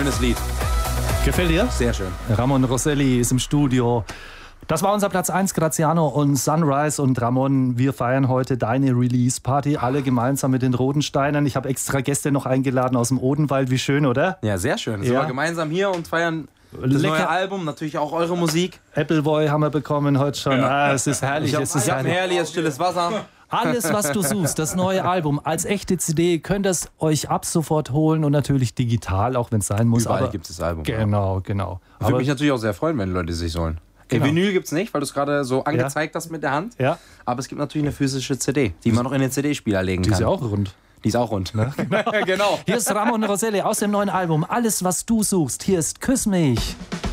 schönes Lied. Gefällt dir? Sehr schön. Ramon Rosselli ist im Studio. Das war unser Platz 1, Graziano und Sunrise. Und Ramon, wir feiern heute deine Release-Party, alle gemeinsam mit den Roten Steinen. Ich habe extra Gäste noch eingeladen aus dem Odenwald. Wie schön, oder? Ja, sehr schön. Sind wir gemeinsam hier und feiern das neue Album, natürlich auch eure Musik. Appleboy haben wir bekommen heute schon. Es ist herrlich. Ich habe ein herrliches, stilles Wasser. Alles, was du suchst, das neue Album als echte CD, könnt ihr es euch ab sofort holen und natürlich digital, auch wenn es sein muss. Überall gibt es das Album. Genau. Würde mich natürlich auch sehr freuen, wenn Leute sich sollen. Genau. Vinyl gibt es nicht, weil du es gerade so angezeigt hast mit der Hand. Ja. Aber es gibt natürlich eine physische CD, die man noch in den CD-Spieler legen kann. Die ist ja auch rund. Die ist auch rund. Ne? Genau. Hier ist Ramon Rosselli aus dem neuen Album. Alles, was du suchst. Hier ist Küss mich.